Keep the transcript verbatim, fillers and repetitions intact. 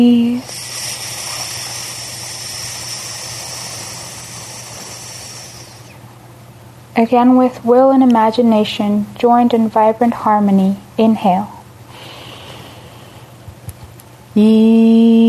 Again, with will and imagination joined in vibrant harmony, inhale. E